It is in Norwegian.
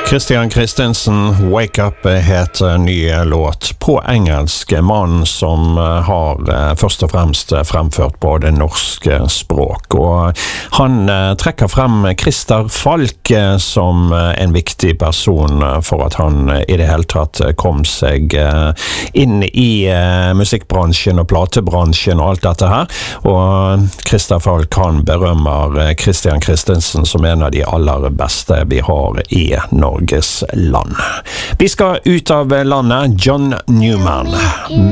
Christian Christensen, Wake Up heter ny låt på engelsk. Mann som har først og fremst fremført på det norske språk. Og han trekker frem Christer Falk som en viktig person for at han i det hele tatt kom seg inn i musikkbransjen og platebransjen og alt dette her. Og Christer Falk, han berømmer Christian Christensen som en av de aller beste vi har i Norges land. Vi skal ut av landet. John Newman.